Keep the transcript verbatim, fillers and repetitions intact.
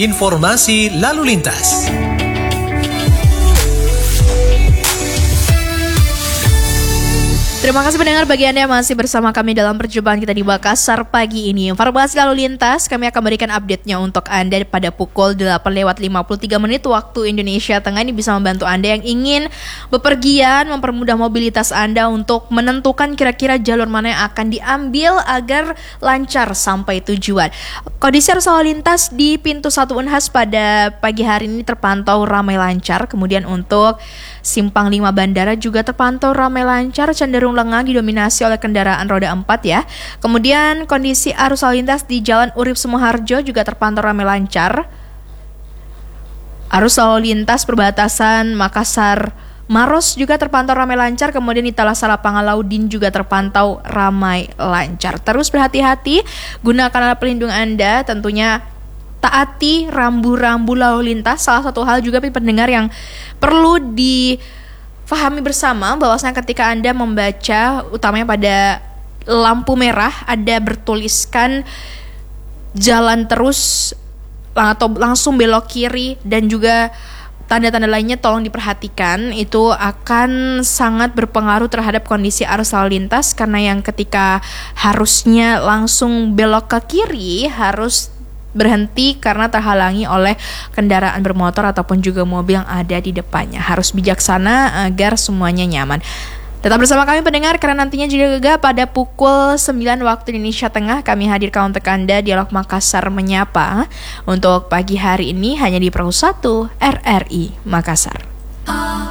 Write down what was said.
informasi lalu lintas. Terima kasih pendengar, bagi Anda yang masih bersama kami dalam perjumpaan kita di Makassar pagi ini. Informasi lalu lintas kami akan berikan update-nya untuk Anda pada pukul delapan lewat lima puluh tiga menit waktu Indonesia Tengah. Ini bisa membantu Anda yang ingin bepergian, mempermudah mobilitas Anda untuk menentukan kira-kira jalur mana yang akan diambil agar lancar sampai tujuan. Kondisi arus lalu lintas di pintu satu Unhas pada pagi hari ini terpantau ramai lancar. Kemudian untuk Simpang lima Bandara juga terpantau ramai lancar, cenderung lengang didominasi oleh kendaraan roda empat ya. Kemudian kondisi arus lalu lintas di Jalan Urip Sumoharjo juga terpantau ramai lancar. Arus lalu lintas perbatasan Makassar Maros juga terpantau ramai lancar. Kemudian di Talasar Lapangan Laudin juga terpantau ramai lancar. Terus berhati-hati, gunakan alat pelindung Anda, tentunya taati rambu-rambu lalu lintas. Salah satu hal juga pendengar yang perlu difahami bersama, bahwasanya ketika Anda membaca, utamanya pada lampu merah, ada bertuliskan jalan terus atau langsung belok kiri, dan juga tanda-tanda lainnya tolong diperhatikan. Itu akan sangat berpengaruh terhadap kondisi arus lalu lintas, karena yang ketika harusnya langsung belok ke kiri harus berhenti karena terhalangi oleh kendaraan bermotor ataupun juga mobil yang ada di depannya. Harus bijaksana agar semuanya nyaman. Tetap bersama kami pendengar, karena nantinya juga pada pukul sembilan waktu Indonesia Tengah kami hadirkan untuk Anda Dialog Makassar Menyapa untuk pagi hari ini hanya di Perahu satu R R I Makassar.